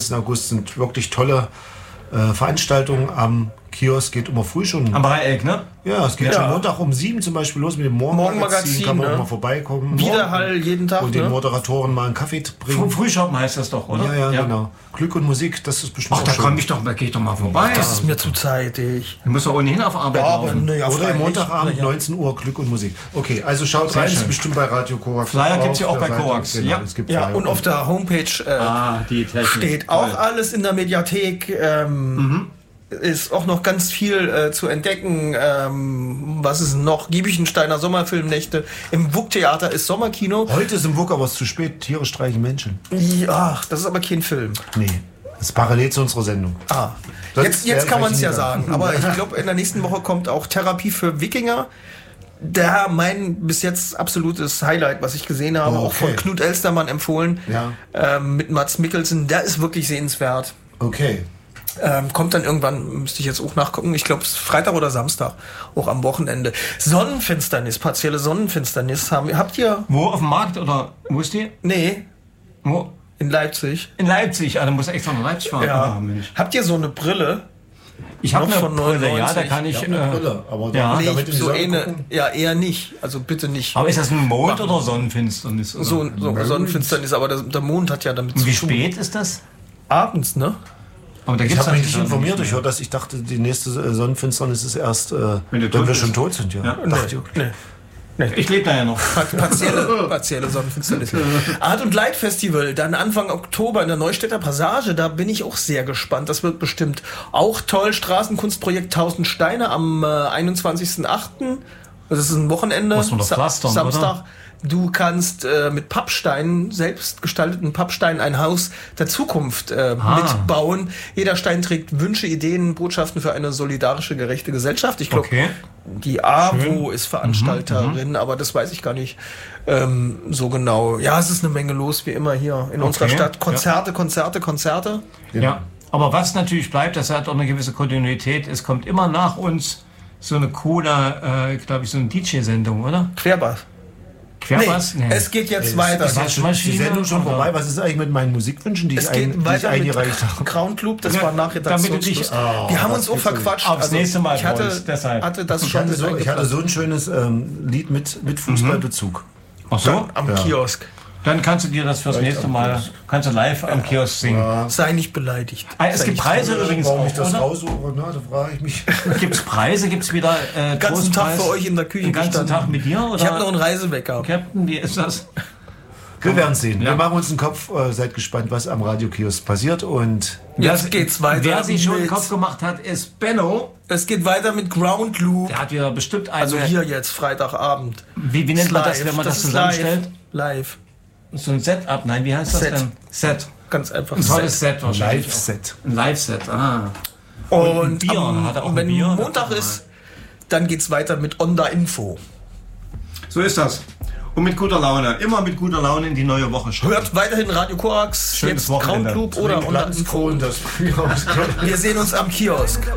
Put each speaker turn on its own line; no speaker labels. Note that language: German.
20. August sind wirklich tolle Veranstaltungen am Kiosk. Geht immer früh schon.
Am Dreieck, ne?
Ja, es geht schon Montag um 7 zum Beispiel los mit dem Morgenmagazin. Kann man auch mal vorbeikommen.
Widerhall jeden Tag.
Und den Moderatoren mal einen Kaffee bringen.
Frühshoppen heißt das doch, oder?
Ja, genau. Glück und Musik, das ist bestimmt.
Ach, da komme ich doch, da gehe ich doch mal vorbei.
Das ist mir zu zeitig.
Du musst doch ohnehin auf Arbeit laufen.
Oder Montagabend, 19 Uhr, Glück und Musik. Okay, also schaut rein, ist bestimmt bei Radio Korax.
Flyer gibt es ja auch bei Korax.
Genau,
ja, und auf der Homepage steht auch alles in der Mediathek. Ist auch noch ganz viel zu entdecken. Was ist noch? Giebichensteiner Sommerfilmnächte. Im WUK-Theater ist Sommerkino.
Heute ist im WUK aber zu spät. Tiere streichen Menschen.
Ach, das ist aber kein Film.
Nee, das ist parallel zu unserer Sendung.
Jetzt kann man es ja sagen. Aber ich glaube, in der nächsten Woche kommt auch Therapie für Wikinger. Mein bis jetzt absolutes Highlight, was ich gesehen habe, auch von Knut Elstermann empfohlen. Ja. Mit Mads Mikkelsen. Der ist wirklich sehenswert.
Okay.
Kommt dann irgendwann, müsste ich jetzt auch nachgucken, ich glaube es ist Freitag oder Samstag, auch am Wochenende. Sonnenfinsternis, partielle Sonnenfinsternis habt ihr...
Wo, auf dem Markt oder wo ist die?
Nee.
Wo?
In Leipzig.
In Leipzig, dann muss extra nach Leipzig fahren.
Ja. Habt ihr so eine Brille?
Ich habe eine Brille, ja, da kann ich...
eine Brille, aber
damit so eher nicht, also bitte nicht.
Aber ist das ein Mond oder Sonnenfinsternis? Oder?
So Sonnenfinsternis, aber der Mond hat ja damit zu tun.
Wie spät ist das?
Abends, ne?
Aber da
ich habe mich nicht informiert, ich dachte, die nächste Sonnenfinsternis ist erst, wenn wir schon tot sind. Ja.
Nee.
Ich lebe da ja noch.
Partielle Sonnenfinsternis. Art- und Leid-Festival, dann Anfang Oktober in der Neustädter Passage, da bin ich auch sehr gespannt. Das wird bestimmt auch toll. Straßenkunstprojekt 1000 Steine am 21.08. Das ist ein Wochenende.
Muss man doch pflastern,
Samstag.
oder?
Du kannst mit Pappsteinen, selbst gestalteten Pappsteinen, ein Haus der Zukunft mitbauen. Jeder Stein trägt Wünsche, Ideen, Botschaften für eine solidarische, gerechte Gesellschaft. Ich glaube, die AWO ist Veranstalterin, aber das weiß ich gar nicht so genau. Ja, es ist eine Menge los, wie immer hier in unserer Stadt. Konzerte.
Ja, aber was natürlich bleibt, das hat auch eine gewisse Kontinuität. Es kommt immer nach uns so eine coole, glaube ich, so eine DJ-Sendung, oder?
Querbass.
Querbass?
Nee. Es geht jetzt weiter.
Die Sendung schon vorbei. Was ist eigentlich mit meinen Musikwünschen, die ich eingereicht habe?
Crown-Club, das war Nachredaktionsschluss. Wir haben uns auch verquatscht.
Das nächste Mal.
Ich hatte das schon.
Ich hatte so ein schönes Lied mit Fußballbezug.
Ach so?
Am Kiosk.
Dann kannst du dir das fürs nächste Mal, kannst du live am Kiosk singen. Ja.
Sei nicht beleidigt.
Es gibt Preise übrigens auch,
ich das raussuche, da frage ich mich.
Gibt es Preise? Gibt es wieder
den ganzen Tag für euch in der Küche
den ganzen Tag mit dir? Oder?
Ich habe noch einen Reisewecker.
Captain, wie ist das?
Wir werden sehen. Ja. Wir machen uns einen Kopf. Seid gespannt, was am Radiokiosk passiert. Und
jetzt geht's weiter.
Wer sich schon einen Kopf gemacht hat, ist Benno.
Es geht weiter mit Ground Loop.
Der hat wieder bestimmt eine...
Also hier jetzt, Freitagabend.
Wie nennt man das, wenn man das zusammenstellt?
Live.
So ein Setup, nein, wie heißt das denn?
Set. Ganz einfach.
Ein tolles Set wahrscheinlich.
Live-Set.
Ein Live-Set,
Und
Bier. Hat er auch
wenn
Bier?
Montag ist, dann geht's weiter mit Onda Info.
So ist das. Und mit guter Laune. Immer mit guter Laune in die neue Woche schauen.
Hört weiterhin Radio Korax,
schönes
jetzt
Wochenende.
Crown Club oder Onda Info.
Das
Wir sehen uns am Kiosk.